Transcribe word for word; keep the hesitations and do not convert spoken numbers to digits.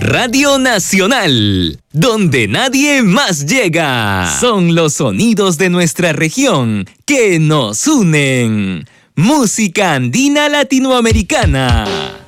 Radio Nacional, donde nadie más llega. Son los sonidos de nuestra región que nos unen. Música andina latinoamericana.